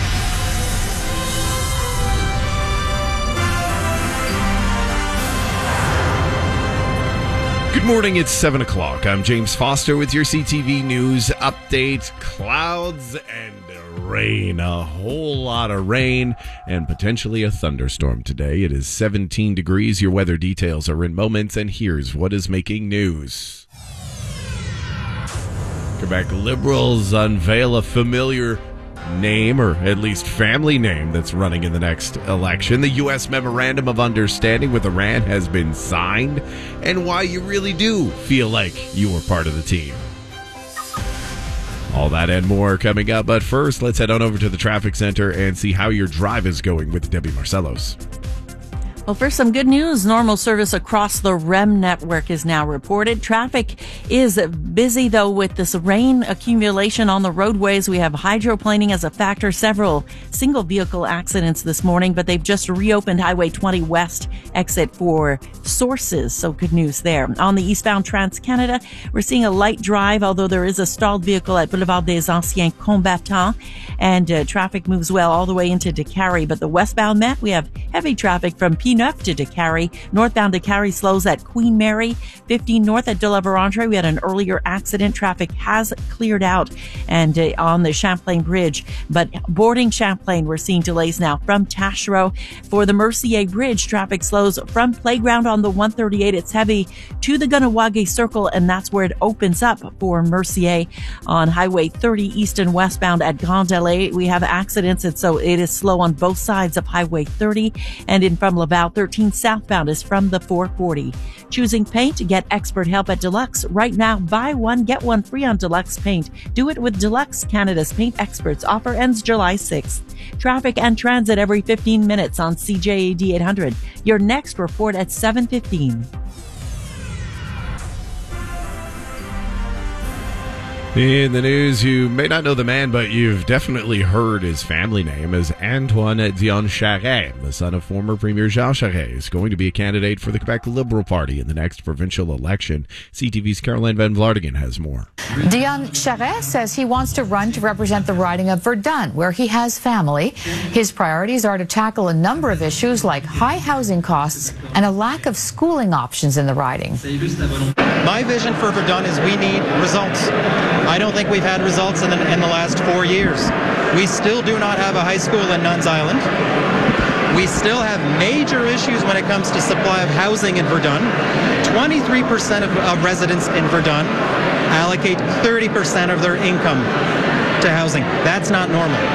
Good morning, it's seven o'clock. I'm James Foster with your C T V News Update. Clouds and rain, a whole lot of rain, and potentially a thunderstorm today. It is seventeen degrees. Your weather details are in moments, and here's what is making news. Quebec Liberals unveil a familiar name, or at least family name, that's running in the next election. The U S Memorandum of Understanding with Iran has been signed, and why you really do feel like you were part of the team. All that and more coming up, but first, let's head on over to the traffic center and see how your drive is going with Debbie Marcellos. Well, first, some good news. Normal service across the R E M network is now reported. Traffic is busy, though, with this rain accumulation on the roadways. We have hydroplaning as a factor. Several single-vehicle accidents this morning, but they've just reopened Highway twenty West exit for sources, so good news there. On the eastbound Trans-Canada, we're seeing a light drive, although there is a stalled vehicle at Boulevard des Anciens Combattants, and uh, traffic moves well all the way into Décarie. But the westbound Met, we have heavy traffic from P to Décarie. Northbound Décarie slows at Queen Mary. fifteen north at De La Vérendrye, we had an earlier accident. Traffic has cleared out and uh, on the Champlain Bridge. But boarding Champlain, we're seeing delays now from Taschereau. For the Mercier Bridge, traffic slows from Playground on the one thirty-eight. It's heavy to the Kahnawake Circle, and that's where it opens up for Mercier. On Highway thirty east and westbound at Grand Allée, we have accidents, and so it is slow on both sides of Highway thirty. And in from Laval thirteen southbound is from the four forty. Choosing paint, get expert help at Deluxe. Right now, buy one, get one free on Deluxe paint. Do it with Deluxe, Canada's paint experts. Offer ends July sixth. Traffic and transit every fifteen minutes on C J A D eight hundred. Your next report at seven fifteen. In the news, you may not know the man, but you've definitely heard his family name as Antoine Dion Charest. The son of former Premier Jean Charest is going to be a candidate for the Quebec Liberal Party in the next provincial election. C T V's Caroline Van Vlartigan has more. Dion Charest says he wants to run to represent the riding of Verdun, where he has family. His priorities are to tackle a number of issues like high housing costs and a lack of schooling options in the riding. My vision for Verdun is we need results. I don't think we've had results in the, in the last four years. We still do not have a high school in Nuns Island. We still have major issues when it comes to supply of housing in Verdun. twenty-three percent of, of residents in Verdun allocate thirty percent of their income to housing. That's not normal.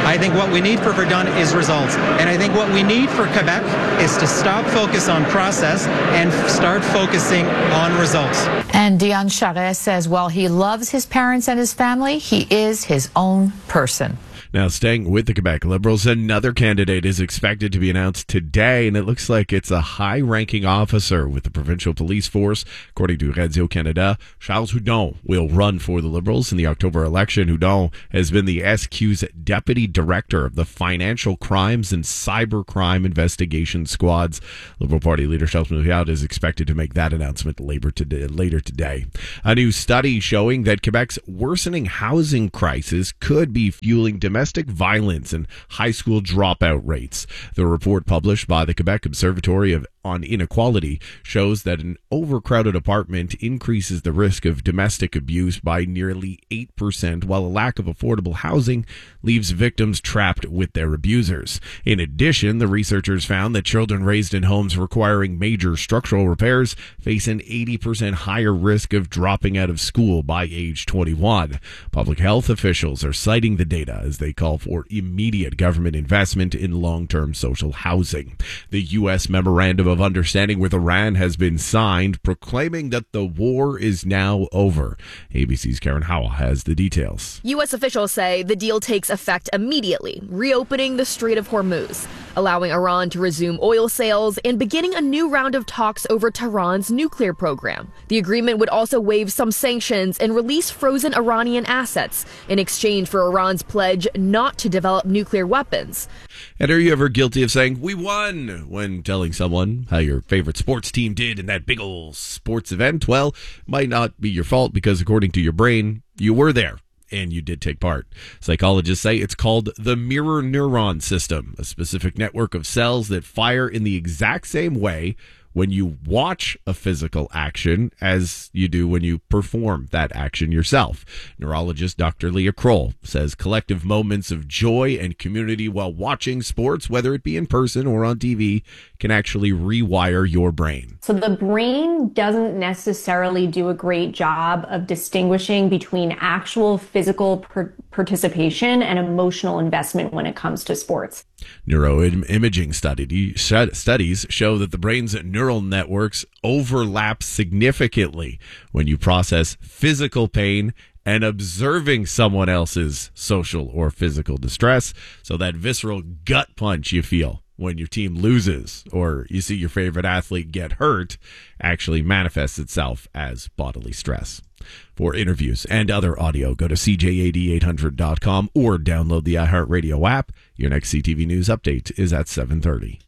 I think what we need for Verdun is results. And I think what we need for Quebec is to stop focus on process and f- start focusing on results. And Dion Charest says while he loves his parents and his family, he is his own person. Now, staying with the Quebec Liberals, another candidate is expected to be announced today, and it looks like it's a high-ranking officer with the provincial police force. According to Radio-Canada, Charles Hudon will run for the Liberals in the October election. Hudon has been the S Q's deputy director of the Financial Crimes and Cybercrime Investigation Squads. Liberal Party leader Charles Mouillard is expected to make that announcement later today. Later today. A new study showing that Quebec's worsening housing crisis could be fueling domestic Domestic violence and high school dropout rates. The report published by the Quebec Observatory of on Inequality shows that an overcrowded apartment increases the risk of domestic abuse by nearly eight percent, while a lack of affordable housing leaves victims trapped with their abusers. In addition, the researchers found that children raised in homes requiring major structural repairs face an eighty percent higher risk of dropping out of school by age twenty-one. Public health officials are citing the data as they call for immediate government investment in long-term social housing. The U S memorandum of understanding with Iran has been signed, proclaiming that the war is now over. A B C's Karen Howell has the details. U S officials say the deal takes effect immediately, reopening the Strait of Hormuz, allowing Iran to resume oil sales and beginning a new round of talks over Tehran's nuclear program. The agreement would also waive some sanctions and release frozen Iranian assets in exchange for Iran's pledge not to develop nuclear weapons. And are you ever guilty of saying, "we won," when telling someone how your favorite sports team did in that big old sports event? Well, it might not be your fault because according to your brain, you were there and you did take part. Psychologists say it's called the mirror neuron system, a specific network of cells that fire in the exact same way when you watch a physical action as you do when you perform that action yourself. Neurologist Doctor Leah Kroll says collective moments of joy and community while watching sports, whether it be in person or on T V, can actually rewire your brain. So the brain doesn't necessarily do a great job of distinguishing between actual physical per- participation and emotional investment when it comes to sports. Neuroimaging study, studies show that the brain's neural networks overlap significantly when you process physical pain and observing someone else's social or physical distress. So that visceral gut punch you feel when your team loses or you see your favorite athlete get hurt actually manifests itself as bodily stress. For interviews and other audio, go to C J A D eight hundred dot com or download the iHeartRadio app. Your next C T V News update is at seven thirty.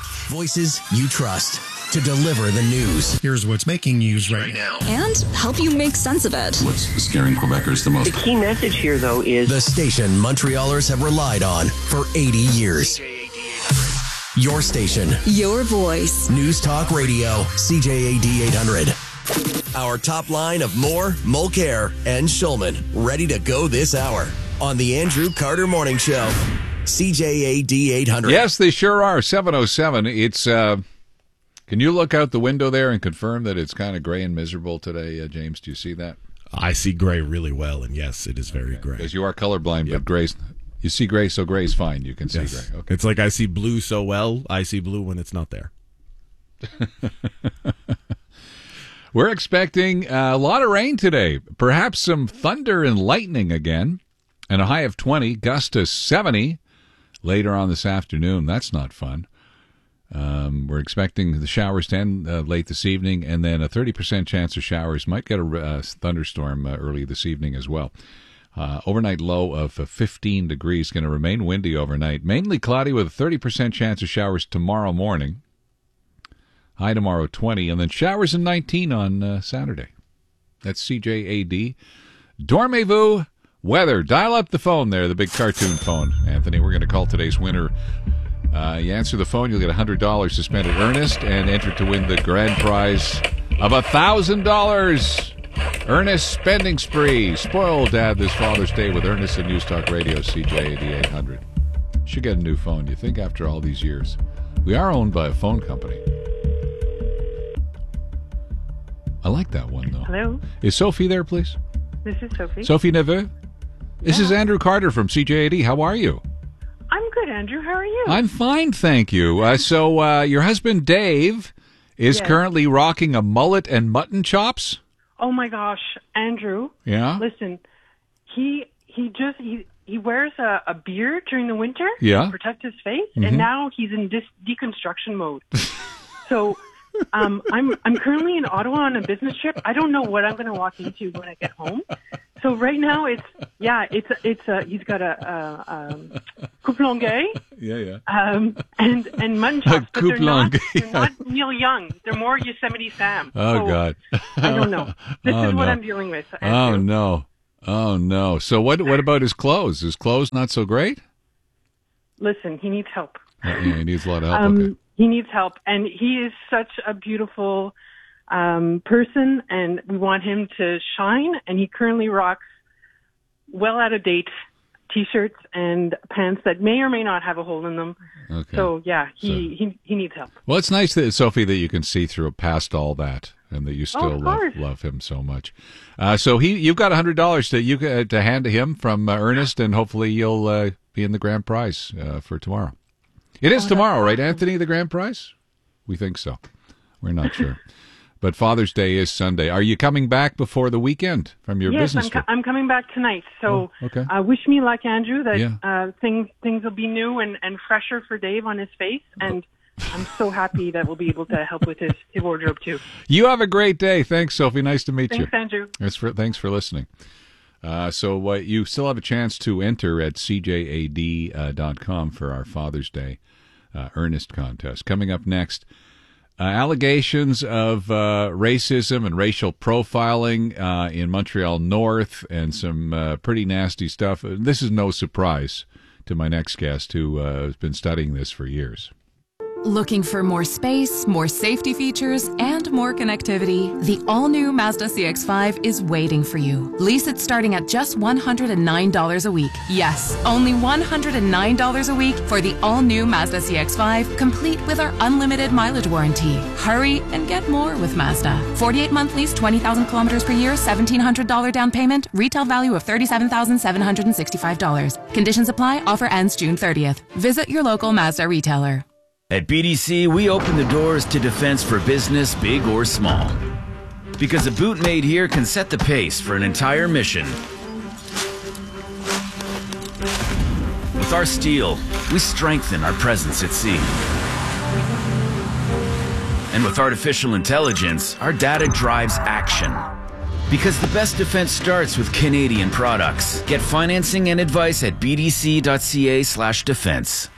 Voices you trust to deliver the news. Here's what's making news right now. And help you make sense of it. What's scaring Quebecers the most? The key message here, though, is the station Montrealers have relied on for eighty years. Your station. Your voice. News Talk Radio. C J A D eight hundred. Our top line of Moore, Mulcair, and Schulman ready to go this hour on the Andrew Carter Morning Show. C J A D eight hundred. Yes, they sure are. seven oh seven. It's, uh, can you look out the window there and confirm that it's kind of gray and miserable today, uh, James? Do you see that? I see gray really well, and yes, it is very okay. gray. Because you are colorblind, yep. But gray's, you see gray, so gray's fine. You can see yes. gray. Okay. It's like I see blue so well, I see blue when it's not there. We're expecting a lot of rain today, perhaps some thunder and lightning again, and a high of twenty, gust to seventy later on this afternoon. That's not fun. Um, we're expecting the showers to end uh, late this evening, and then a thirty percent chance of showers. Might get a uh, thunderstorm uh, early this evening as well. Uh, overnight low of uh, fifteen degrees, going to remain windy overnight. Mainly cloudy with a thirty percent chance of showers tomorrow morning. High tomorrow, twenty, and then showers in nineteen on uh, Saturday. That's C J A D. Dormez-vous weather. Dial up the phone there, the big cartoon phone, Anthony. We're going to call today's winner. Uh, you answer the phone, you'll get one hundred dollars to spend at Ernest and enter to win the grand prize of one thousand dollars. Ernest spending spree. Spoil Dad this Father's Day with Ernest and News Talk Radio, C J A D eight hundred. Should get a new phone, you think, after all these years. We are owned by a phone company. I like that one, though. Hello. Is Sophie there, please? This is Sophie. Sophie Neveu? This yeah. is Andrew Carter from C J A D. How are you? Andrew. How are you? I'm fine, thank you. Uh, so uh, your husband Dave is Yes. currently rocking a mullet and mutton chops? Oh my gosh, Andrew. Yeah? Listen, he he just he he wears a, a beard during the winter Yeah. to protect his face, Mhm. and now he's in dis- deconstruction mode. So, um, I'm I'm currently in Ottawa on a business trip. I don't know what I'm going to walk into when I get home. So right now it's yeah, it's it's a he's got a, a, um coupe longueuil. Yeah, yeah. Um, and and mutton chops, but they're coupe not, longueuil. they're not Neil Young. They're more Yosemite Sam. Oh, So, God. I don't know. This Oh, is what no. I'm dealing with. Oh, no. Oh, no. So what What about his clothes? His clothes not so great? Listen, he needs help. Yeah, he needs a lot of help. Um, okay. He needs help, and he is such a beautiful um, person, and we want him to shine. And he currently rocks well out of date T-shirts and pants that may or may not have a hole in them. Okay. So yeah, he, he he needs help. Well, it's nice that Sophie that you can see through past all that, and that you still of love, course. love him so much. Uh, so he, you've got a hundred dollars to you uh, to hand to him from uh, Ernest, and hopefully you'll uh, be in the grand prize uh, for tomorrow. It is Oh, tomorrow, right, Anthony? The grand prize? We think so. We're not sure, but Father's Day is Sunday. Are you coming back before the weekend from your yes, business I'm, trip? co- I'm coming back tonight. So Oh, okay. uh, wish me luck, Andrew, that Yeah. uh, things things will be new and, and fresher for Dave on his face. And I'm so happy that we'll be able to help with his, his wardrobe, too. You have a great day. Thanks, Sophie. Nice to meet Thanks, you. Andrew. Thanks for, thanks for listening. Uh, so uh, you still have a chance to enter at c j a d dot com for our Father's Day uh, Ernest contest. Coming up next, uh, allegations of uh, racism and racial profiling uh, in Montreal North and some uh, pretty nasty stuff. This is no surprise to my next guest, who uh, has been studying this for years. Looking for more space, more safety features, and more connectivity? The all-new Mazda C X five is waiting for you. Lease it starting at just one hundred nine dollars a week. Yes, only one hundred nine dollars a week for the all-new Mazda C X five, complete with our unlimited mileage warranty. Hurry and get more with Mazda. forty-eight month lease, twenty thousand kilometers per year, seventeen hundred dollars down payment, retail value of thirty-seven thousand seven hundred sixty-five dollars. Conditions apply. Offer ends June thirtieth. Visit your local Mazda retailer. At B D C, we open the doors to defense for business, big or small. Because a boot made here can set the pace for an entire mission. With our steel, we strengthen our presence at sea. And with artificial intelligence, our data drives action. Because the best defense starts with Canadian products. Get financing and advice at b d c dot c a slash defense.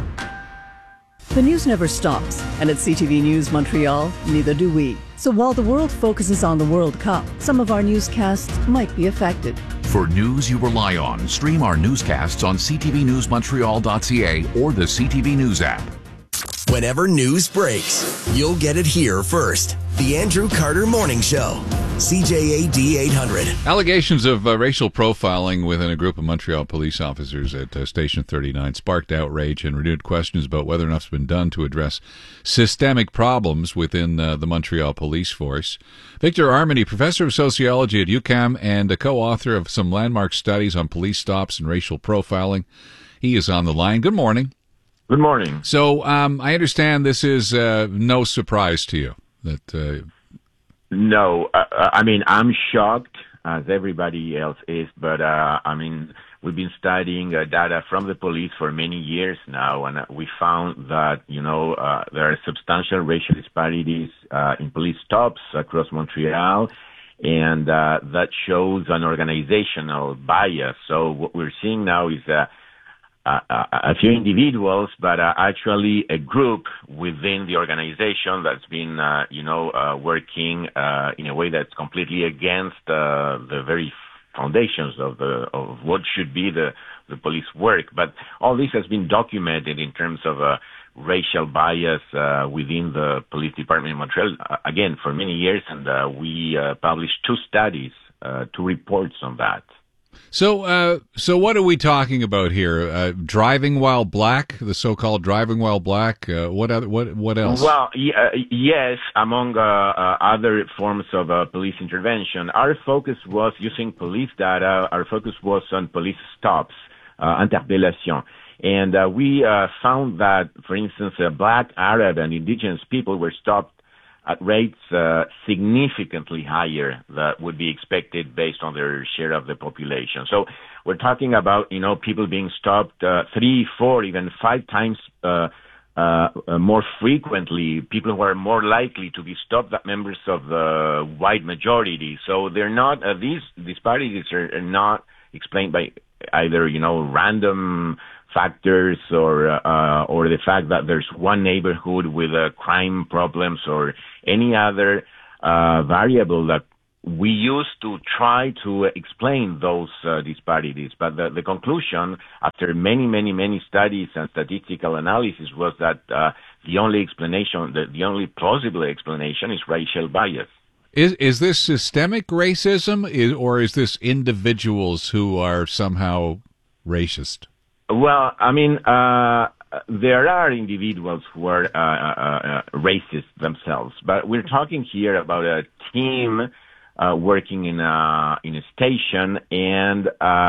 The news never stops, and at C T V News Montreal, neither do we. So while the world focuses on the World Cup, some of our newscasts might be affected. For news you rely on, stream our newscasts on c t v news montreal dot c a or the C T V News app. Whenever news breaks, you'll get it here first. The Andrew Carter Morning Show. C J A D eight hundred. Allegations of uh, racial profiling within a group of Montreal police officers at uh, Station thirty-nine sparked outrage and renewed questions about whether enough's been done to address systemic problems within uh, the Montreal police force. Victor Armany, professor of sociology at UQAM and a co-author of some landmark studies on police stops and racial profiling. He is on the line. Good morning. Good morning. So um, I understand this is uh, no surprise to you. That uh, No, uh, I mean, I'm shocked, as everybody else is, but, uh, I mean, we've been studying uh, data from the police for many years now, and uh, we found that, you know, uh, there are substantial racial disparities uh, in police stops across Montreal, and uh, that shows an organizational bias. So what we're seeing now is uh, Uh, a few individuals, but uh, actually a group within the organization that's been, uh, you know, uh, working uh, in a way that's completely against uh, the very foundations of the of what should be the the police work. But all this has been documented in terms of uh, racial bias uh, within the police department in Montreal, uh, again, for many years, and uh, we uh, published two studies, uh, two reports on that. So, uh, so what are we talking about here? Uh, driving while black, the so-called driving while black. Uh, what other? What? What else? Well, y- uh, yes, among uh, uh, other forms of uh, police intervention, our focus was using police data. Our focus was on police stops, uh, interpellation, And uh, we uh, found that, for instance, uh, black, Arab, and indigenous people were stopped at rates uh, significantly higher that would be expected based on their share of the population. So we're talking about, you know, people being stopped uh, three, four, even five times uh, uh, uh, more frequently, people who are more likely to be stopped than members of the white majority. So they're not, uh, these disparities are, are not explained by either, you know, random factors or uh, or the fact that there's one neighborhood with uh, crime problems or any other uh, variable that we use to try to explain those uh, disparities. But the, the conclusion, after many, many, many studies and statistical analysis, was that uh, the only explanation, the, the only plausible explanation is racial bias. Is is this systemic racism, is, or is this individuals who are somehow racist? Well, I mean, uh, there are individuals who are uh, uh, uh, racist themselves, but we're talking here about a team uh, working in a in a station, and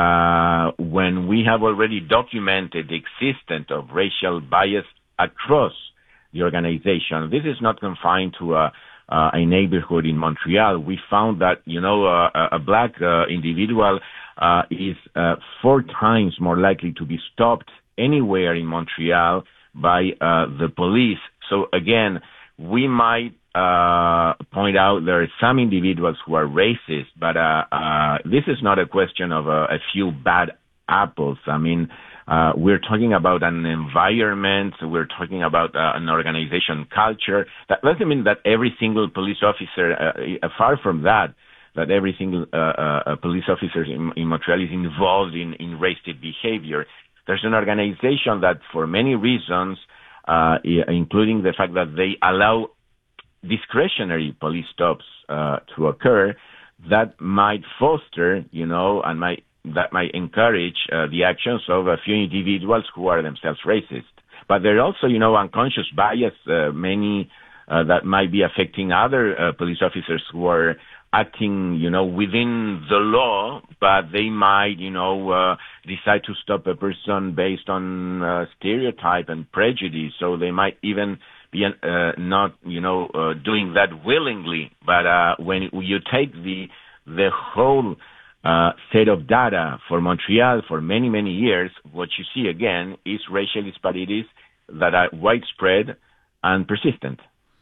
uh, when we have already documented the existence of racial bias across the organization, this is not confined to a Uh, a neighborhood in Montreal. We found that, you know, uh, a black uh, individual uh, is uh, four times more likely to be stopped anywhere in Montreal by uh, the police. So again, we might uh, point out there are some individuals who are racist, but uh, uh, this is not a question of a, a few bad apples. I mean, Uh, we're talking about an environment. We're talking about uh, an organization culture. That doesn't mean that every single police officer, uh, far from that, that every single uh, uh, police officer in, in Montreal is involved in, in racist behavior. There's an organization that, for many reasons, uh, including the fact that they allow discretionary police stops uh, to occur, that might foster, you know, and might that might encourage uh, the actions of a few individuals who are themselves racist. But there are also, you know, unconscious bias, uh, many uh, that might be affecting other uh, police officers who are acting, you know, within the law, but they might, you know, uh, decide to stop a person based on uh, stereotype and prejudice. So they might even be uh, not, you know, uh, doing that willingly. But uh, when you take the the whole Uh, set of data for Montreal for many, many years, what you see again is racial disparities that are widespread and persistent.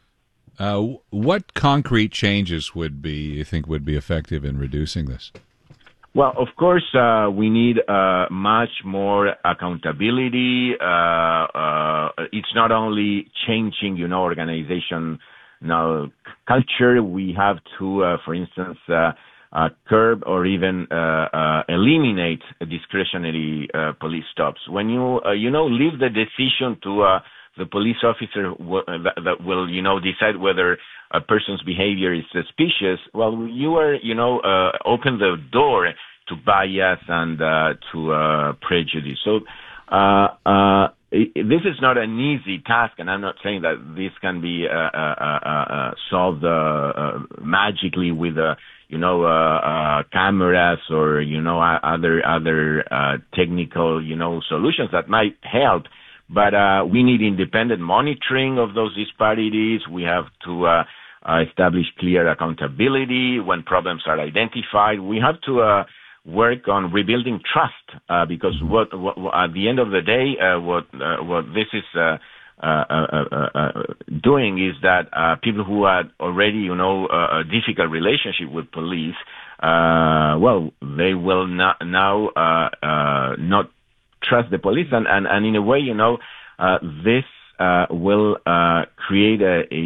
Uh, what concrete changes would be, you think, would be effective in reducing this? Well, of course, uh, we need uh, much more accountability. Uh, uh, it's not only changing, you know, organization, now culture. We have to, uh, for instance, uh, Uh, curb or even uh, uh, eliminate discretionary uh, police stops. When you, uh, you know, leave the decision to uh, the police officer w- that, that will, you know, decide whether a person's behavior is suspicious, well, you are, you know, uh, open the door to bias and uh, to uh, prejudice. So uh, uh, this is not an easy task, and I'm not saying that this can be uh, uh, uh, uh, solved uh, uh, magically with a you know, uh, uh, cameras or, you know, other, other, uh, technical, you know, solutions that might help. But, uh, we need independent monitoring of those disparities. We have to, uh, uh establish clear accountability when problems are identified. We have to, uh, work on rebuilding trust, uh, because what, what, at the end of the day, uh, what, uh, what this is, uh, Uh, uh, uh, uh, doing is that uh, people who had already, you know, uh, a difficult relationship with police, uh, well, they will not now uh, uh, not trust the police, and, and, and in a way, you know, uh, this uh, will uh, create a, a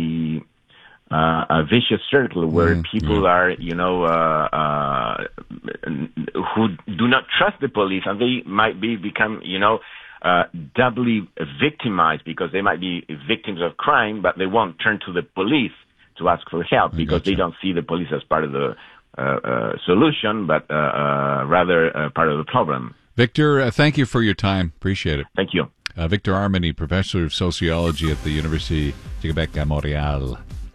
uh, a vicious circle where mm, people yeah. are, you know, uh, uh, who do not trust the police, and they might be become, you know. Uh, doubly victimized because they might be victims of crime, but they won't turn to the police to ask for help because gotcha. They don't see the police as part of the uh, uh, solution, but uh, uh, rather uh, part of the problem. Victor, uh, thank you for your time. Appreciate it. Thank you. Uh, Victor Armany, professor of sociology at the University de Quebec à Montréal.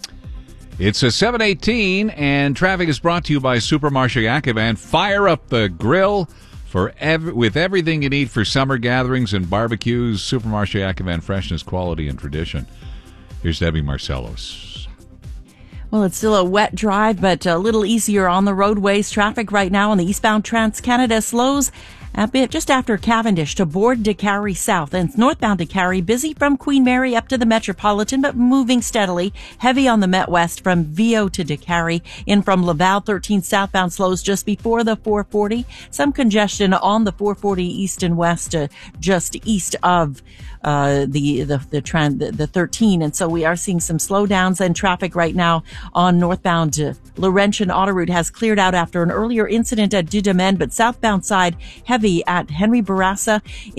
It's a seven eighteen, and traffic is brought to you by Supermarché Akivan. Fire up the grill. For ev- with everything you need for summer gatherings and barbecues, Supermarché Ackevan, freshness, quality, and tradition. Here's Debbie Marcellos. Well, it's still a wet drive, but a little easier on the roadways. Traffic right now on the eastbound Trans-Canada slows a bit just after Cavendish to board Décarie South, and northbound Décarie busy from Queen Mary up to the Metropolitan, but moving steadily. Heavy on the Met West from Viau to Décarie. In from Laval, thirteen southbound slows just before the four forty. Some congestion on the four forty east and west, uh, just east of uh the the the trend the, the thirteen, and so we are seeing some slowdowns and traffic right now on northbound uh, Laurentian Autoroute has cleared out after an earlier incident at Dudomaine, but southbound side heavy at Henry Bourassa.